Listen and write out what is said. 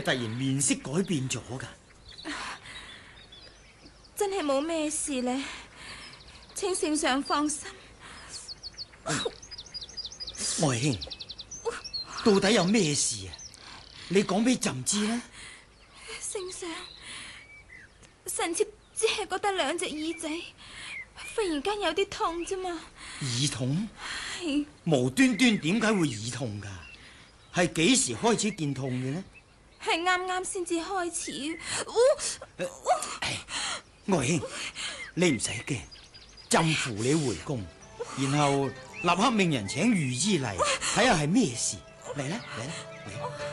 突然面色改變咗噶？ 真係冇咩事咧，請聖上放心。 外兄，到底有咩事啊？你講俾朕知啦。 聖上，臣妾只係覺得兩隻耳仔忽然間有啲痛啫嘛。 耳痛？ 係無端端點解會耳痛噶？係幾時開始見痛嘅呢？ 係啱啱先至開始。 外兄，你唔使驚，朕扶你回宮，然後立刻命人請御醫嚟睇下係咩事。嚟啦，嚟啦，嚟！